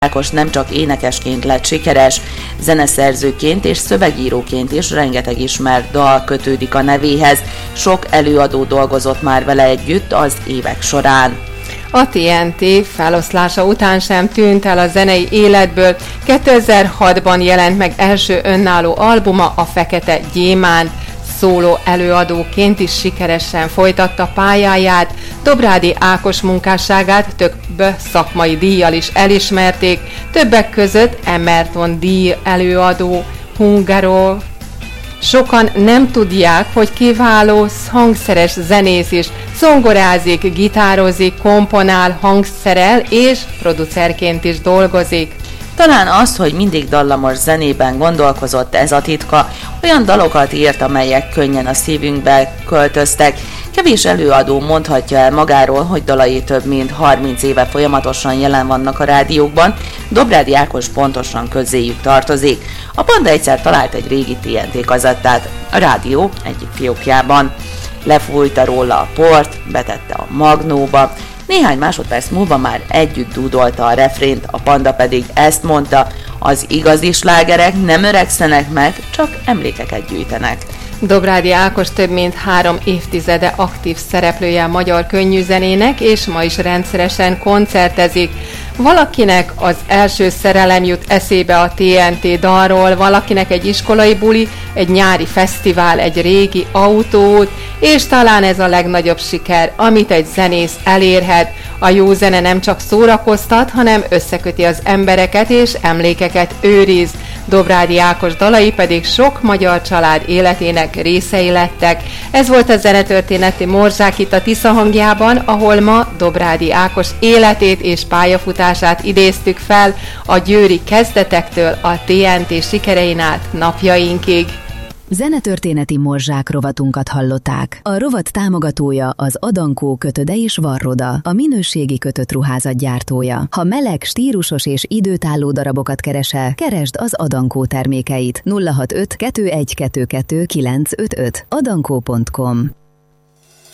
Ákos nem csak énekesként lett sikeres, zeneszerzőként és szövegíróként is rengeteg ismert dal kötődik a nevéhez. Sok előadó dolgozott már vele együtt az évek során. A TNT feloszlása után sem tűnt el a zenei életből. 2006-ban jelent meg első önálló albuma, a Fekete Gyémánt. Szóló előadóként is sikeresen folytatta pályáját. Dobrádi Ákos munkásságát több szakmai díjjal is elismerték, többek között Emerton díj előadó, Hungaró. Sokan nem tudják, hogy kiváló hangszeres zenész is, zongorázik, gitározik, komponál, hangszerel és producerként is dolgozik. Talán az, hogy mindig dallamos zenében gondolkozott, ez a titka. Olyan dalokat írt, amelyek könnyen a szívünkbe költöztek. Kevés előadó mondhatja el magáról, hogy dalai több mint 30 éve folyamatosan jelen vannak a rádiókban. Dobrádi Ákos pontosan közéjük tartozik. A Panda egyszer talált egy régi TNT kazettát a rádió egyik fiókjában. Lefújta róla a port, betette a magnóba. Néhány másodperc múlva már együtt dúdolta a refrént, a Panda pedig ezt mondta: az igazi slágerek nem öregszenek meg, csak emlékeket gyűjtenek. Dobrádi Ákos több mint 3 évtizede aktív szereplője a magyar könnyűzenének, és ma is rendszeresen koncertezik. Valakinek az első szerelem jut eszébe a TNT dalról, valakinek egy iskolai buli, egy nyári fesztivál, egy régi autóút, és talán ez a legnagyobb siker, amit egy zenész elérhet. A jó zene nem csak szórakoztat, hanem összeköti az embereket és emlékeket őriz. Dobrádi Ákos dalai pedig sok magyar család életének részei lettek. Ez volt a zenetörténeti morzsák itt a Tisza hangjában, ahol ma Dobrádi Ákos életét és pályafutását idéztük fel a győri kezdetektől a TNT sikerein át napjainkig. Zenetörténeti morzsák rovatunkat hallották. A rovat támogatója az Adankó Kötöde és Varroda, a minőségi kötött ruházat gyártója. Ha meleg, stílusos és időtálló darabokat keresel, keresd az Adankó termékeit. 065 2122 955 adankó.com